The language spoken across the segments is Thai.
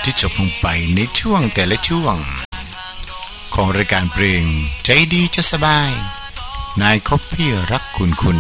ที่จบลงไปในช่วงแต่ละช่วงของรายการเพลงใจดีจะสบายนายคอฟฟี่รักคุณ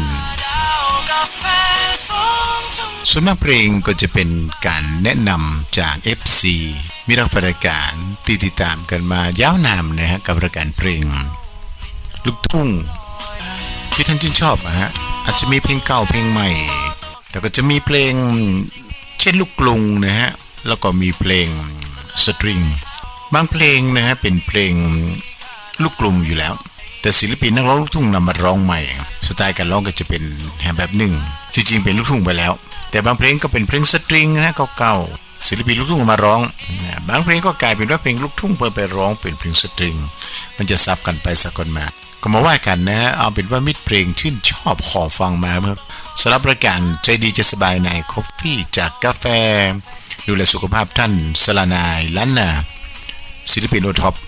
ส่วนมากเพลงก็จะเป็นการแนะนำจาก FC มีรักรายการติดตามกันมายาวนานนะฮะกับรายการเพลงลูกทุ่งที่ท่านชื่นชอบนะฮะอาจจะมีเพลงเก่าเพลงใหม่แต่ก็จะมีเพลงเช่นลูกกรุงนะฮะแล้วก็มีเพลงสตริงบางเพลงนะฮะเป็นเพลงลูกกรุงอยู่แล้วแต่ศิลปินนักร้องลูกทุ่งนำมาร้องใหม่สไตล์การร้องก็จะเป็นแบบหนึ่งจริงๆเป็นลูกทุ่งไปแล้วแต่บางเพลงก็เป็นเพลงสตริงนะเก่าๆศิลปินลูกทุ่งมาร้องบางเพลงก็กลายเป็นว่าเพลงลูกทุ่งเพิ่มไปร้องเป็นเพลงสตริงมันจะซับกันไปสักคนมาก็มาว่ากันนะเอาเป็นว่ามิตรเพลงชื่นชอบขอฟังมาครับสำหรับรายการใจดีจะสบายในคอฟฟี่จากกาแฟดูแลสุขภาพท่านสลานายล้านนาศิลปินโอท็อป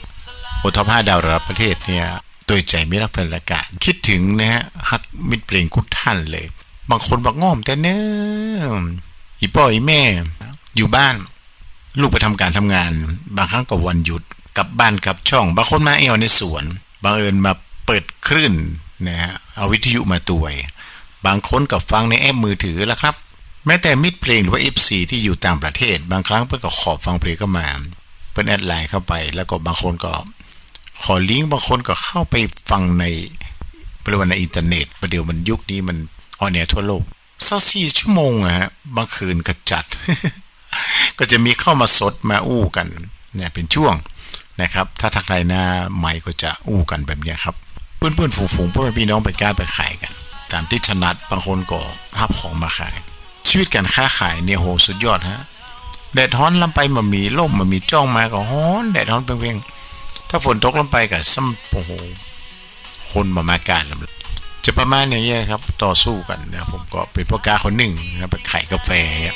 5 ดาวระดับประเทศเนี่ยโดยใจไม่รักแฟนรายการคิดถึงนะฮะฮักมิตรเพลงคุกท่านเลยบางคนบอกง่อมแต่เนื้ออีพ่ออีแม่อยู่บ้านลูกไปทำงานบางครั้งก็วันหยุดกลับบ้านกลับช่องบางคนมาในสวนบางเอิญมาเปิดคลื่นนะฮะเอาวิทยุมาตวยบางคนก็ฟังในแอปมือถือแล้วครับแม้แต่มิตรเพลงหรือว่า FC ที่อยู่ต่างประเทศบางครั้งเพิ่นก็ขอฟังเพลงเข้ามาเพิ่นแอดไลน์เข้าไปแล้วก็บางคนก็ขอลิงก์บางคนก็เข้าไปฟังในบริเวณในอินเทอร์เน็ตประเดี๋ยวมันยุคนี้มันออนแอร์ทั่วโลก24 ชั่วโมงฮะบางคืนก็จัด ก็จะมีเข้ามาสดมาอู้กันเนี่ยเป็นช่วงนะครับถ้าทักทายหน้าใหม่ก็จะอู้กันแบบนี้ครับเพื่อนๆฝูงๆพ่อแม่พี่น้องไปกล้าไปขายกันตามที่ถนัดบางคนก็หับของมาขายชีวิตการค้าขายเนี่ยโหสุดยอดฮะแดดร้อนลำไปมันมีลมมันมีจ้องมาก็ร้อนแดดร้อนเปรี้ยงๆถ้าฝนตกลงไปก็ซ้ำโอ้โหคนมาการจะประมาณอย่างนี้ครับต่อสู้กันนะผมก็เป็นพ่อค้าคนหนึ่งนะไปขายกาแฟ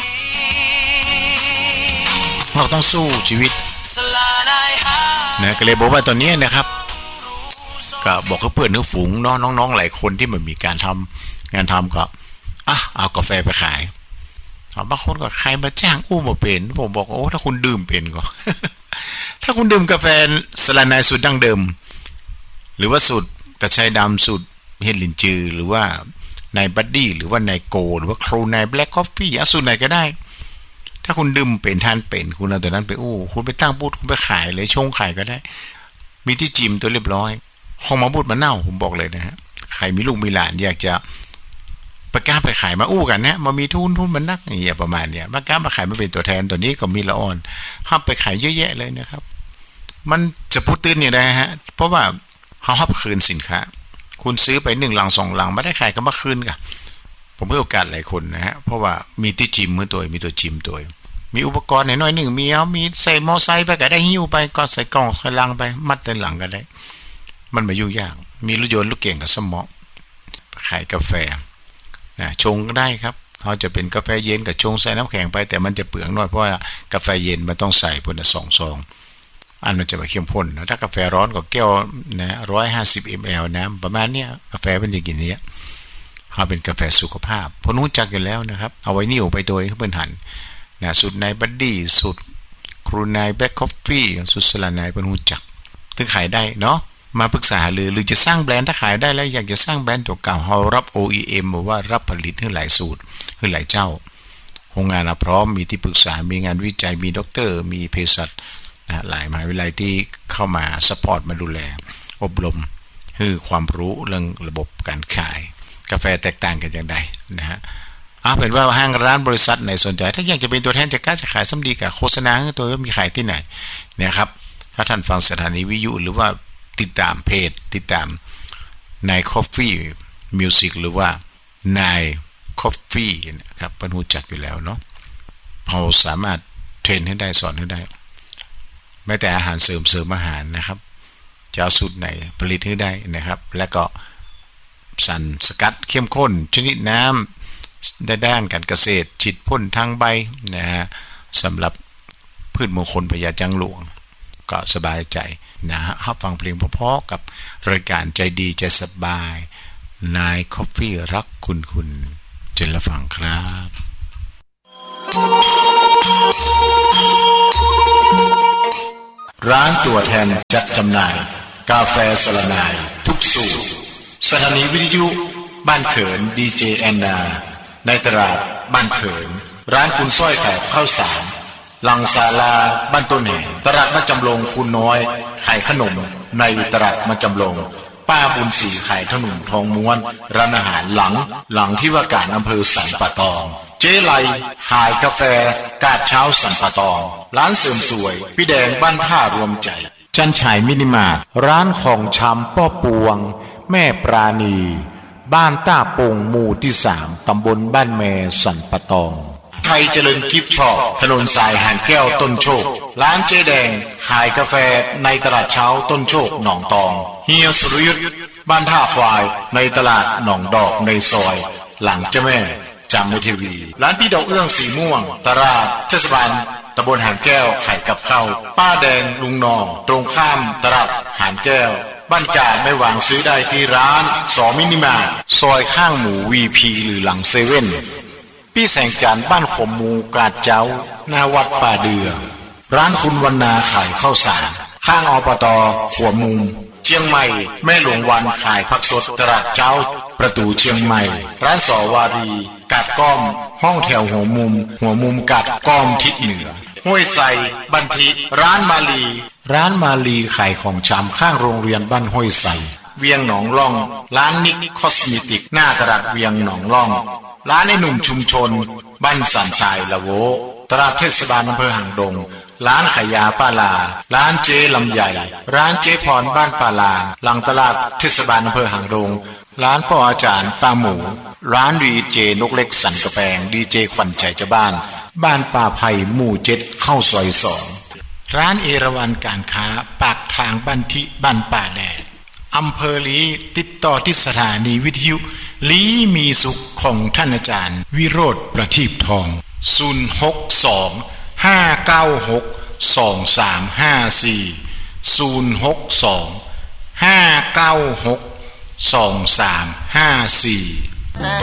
เราต้องสู้ชีวิตนะก็เลยบอกว่าตอนนี้นะครับก็บอกกับเพื่อนฝูงน้องๆหลายคนที่มันมีการทำงานทำก็เอากาแฟไปขายบางคนก็ใครมาจ้างอู้มาเป็นผมบอกโอ้ถ้าคุณดื่มเป็นก็ ถ้าคุณดื่มกาแฟสลานายสูตรดั้งเดิมหรือว่าสูตรกระชายดำสูตรเฮดลินจือหรือว่านายบัดดี้หรือว่านายโกหรือว่าครูนายแบล็คคอฟฟี่สูตรไหนก็ได้ถ้าคุณดื่มเป็นทานเป็นคุณเอาตัวนั้นไปคุณไปตั้งบูธคุณไปขายเลยชงขายก็ได้มีที่จิมตัวเรียบร้อยของมาบูธมาเน่าผมบอกเลยนะฮะใครมีลูกมีหลานอยากจะประกาศไปขายมากันนะมามีทุนมันนักอย่างเงี้ยประมาณเนี้ยประกาศมาขายมาเป็นตัวแทนตัวนี้ก็มีละอ่อนห้ามไปขายเยอะแยะเลยนะครับมันจะพูดตื่นอย่างไรฮะเพราะว่าเขาห้ามคืนสินค้าคุณซื้อไป1 ลัง 2 ลังไม่ได้ขายก็มาคืนกันผมเพื่อโอกาสหลายคนนะฮะเพราะว่ามีที่จิมมือตัวมีตัวจิมตัวมีอุปกรณ์น้อยๆหนึ่งมีใส่มอไซค์ไปก็ได้หิ้วไปก็ใส่กล่องใส่ลังไปมัดในหลังก็ได้มันไม่ยุ่งยากมีรถยนต์ลูกเก่งกับสมองขายกาแฟชงก็ได้ครับเขาจะเป็นกาแฟเย็นกับชงใส่น้ำแข็งไปแต่มันจะเปลืองน้อยเพราะว่ากาแฟเย็นมันต้องใส่พน2 ซองอันมันจะไปเข้มข้นถ้ากาแฟร้อนก็แก้วนะ150 ml น้ำประมาณเนี้ยกาแฟมันจะกินเนี้ยเขาเป็นกาแฟสุขภาพพอรู้จักกันแล้วนะครับเอาไว้นิ่วไปโดยเพื่อนหันนะสูตรนายบัดดี้สูตรครูนายแบล็คคอฟฟี่สูตรสลานายเพื่อนรู้จักถึงขายได้เนาะมาปรึกษาหรือจะสร้างแบรนด์ถ้าขายได้แล้วอยากจะสร้างแบรนด์ตัวเก่าเรารับ OEM หรือว่ารับผลิตให้หลายสูตรให้หลายเจ้าโรงงานพร้อมมีที่ปรึกษามีงานวิจัยมีด็อกเตอร์มีเภสัชหลายมหาวิทยาลัยที่เข้ามาซัพพอร์ตมาดูแลอบรมคือความรู้เรื่องระบบการขายกาแฟแตกต่างกันอย่างไรนะฮะเป็นว่าห้างร้านบริษัทไหนสนใจถ้าอยากจะเป็นตัวแทนจะกล้าจะขายซ้ำดีกับโฆษณาตัวมีขายที่ไหนเนี่ยครับถ้าท่านฟังสถานีวิทยุหรือว่าติดตามเพจติดตามนายคอฟฟี่มิวสิกหรือว่านายคอฟฟี่นะครับเพิ่นรู้จักอยู่แล้วเนาะเราสามารถเทรนให้ได้สอนให้ได้แม้แต่อาหารเสริมอาหารนะครับจะเอาสูตรไหนผลิตให้ได้นะครับและก็สกัดเข้มข้นชนิดน้ำด้านการเกษตรฉีดพ่นทางใบนะฮะสำหรับพืชมงคลพญาจังหลวงก็สบายใจนะฮะฟังเพลงเพราะๆกับรายการใจดีใจสบายนายคอฟฟี่รักคุณเจนละฟังครับร้านตัวแทนจัดจำหน่ายกาแฟสลนายทุกสูตรสถานีวิทยุบ้านเขินดีเจแอนนาในตลาดบ้านเขินร้านคุณสร้อยแขกข้าวสารหลังศาลาบ้านต้นแห่งตลาดมะจำลงคุณน้อยขายขนมในตลาดมะจำลงป้าบุญศรีขายขนมทองม้วนร้านอาหารหลังที่ว่าการอำเภอสันป่าตองเจ๊ไลขายกาแฟกาดเช้าสันป่าตองร้านเสริมสวยพี่แดงบ้านท่ารวมใจจันฉายมินิมาร์ทร้านของชำป้อปวงแม่ปราณีบ้านต้าโป่งหมู่ที่3ตำบลบ้านแมสันป่าตองไทยเจริญกิฟต์ช็อปถนนสายหานแก้วต้นโชคร้านเจ๊แดงขายกาแฟในตลาดเช้าต้นโชคหนองตองเฮียสุรยุทธบ้านท่าควายในตลาดหนองดอกในซอยหลังเจ้าแม่จามทีวีร้านพี่ดอกเอื้องสีม่วงตลาดเทศบาลตำบลหานแก้วขายกับข้าวป้าแดงลุงนอตรงข้ามตลาดหานแก้วบ้านกาดไม่วางซื้อได้ที่ร้านสอมินิมาร์ทซอยข้างหมูวีพีหรือหลังเซเว่นพี่แสงจันทร์บ้านขมมูกาดเจ้าหน้าวัดป่าเดือร้านคุณวรรณาขายข้าวสารข้างอบต.หัวมุมเชียงใหม่แม่หลวงวันขายผักสดตลาดเจ้าประตูเชียงใหม่ร้านสอวารีกาดก้อมห้องแถวหัวมุมกาดก้อมทิศเหนือห้วยไซบันทิร้านมาลีขายของชำข้างโรงเรียนบ้านห้วยไซเวียงหนองล่องร้านนิกคอสเมติกหน้าตลาดเวียงหนองล่องร้านไอ้หนุ่มชุมชนบ้านสันทรายละโวตลาดเทศบาลอำเภอหางดงร้านขายยาป้าลาร้านเจ๊ลำใหญ่ร้านเจ๊พรบ้านป้าลาหลังตลาดเทศบาลอำเภอหางดงร้านพ่ออาจารย์ตาหมูร้านดีเจนกเล็กสันกระแปงดีเจขวัญใจเจ้าบ้านป่าไผ่หมู่7เข้าซอย2ร้านเอราวัณการค้าปากทางบ้านทิบ้านป่าแดดอำเภอลีติดต่อที่สถานีวิทยุลีมีสุขของท่านอาจารย์วิโรจน์ประทีปทอง062-596-2354 062-596-2354